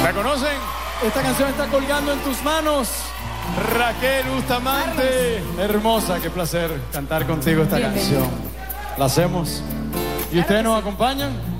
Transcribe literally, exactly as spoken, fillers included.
¿La conocen? Esta canción está colgando en tus manos. Raquel Bustamante. Hermosa, qué placer cantar contigo esta Bienvenido. canción. La hacemos. ¿Y Claro ustedes que nos sí. acompañan?